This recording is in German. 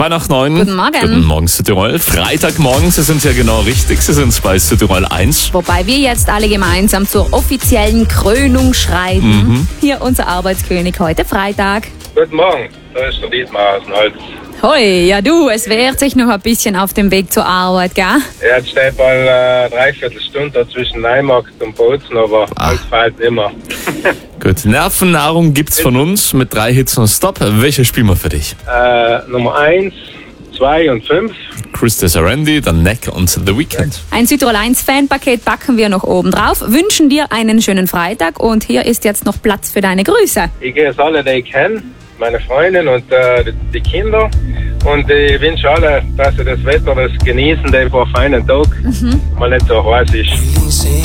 nach 9. Guten Morgen. Guten Morgen, Südtirol. Freitagmorgen, Sie sind ja genau richtig. Sie sind bei Südtirol 1. Wobei wir jetzt alle gemeinsam zur offiziellen Krönung schreiten. Hier unser Arbeitskönig heute Freitag. Guten Morgen, da ist der Dietmar aus dem Holz. Hoi, ja du, es wehrt sich noch ein bisschen auf dem Weg zur Arbeit, gell? Jetzt steht mal dreiviertel Stunde zwischen Neumarkt und Bozen, aber alles fehlt immer. Gut, Nervennahrung gibt's von uns mit 3 Hits und Stop. Welche spielen wir für dich? Nummer 1, 2 und 5. Chris Desarandi, dann Neck und The Weeknd. Ein Südtirol 1 Fanpaket packen wir noch oben drauf. Wünschen dir einen schönen Freitag und hier ist jetzt noch Platz für deine Grüße. Ich gehe es alle, die ich kenne, meine Freundin und die Kinder. Und ich wünsche alle, dass sie das Wetter das genießen, den vor feinen Tag. Mal nicht so heiß ist.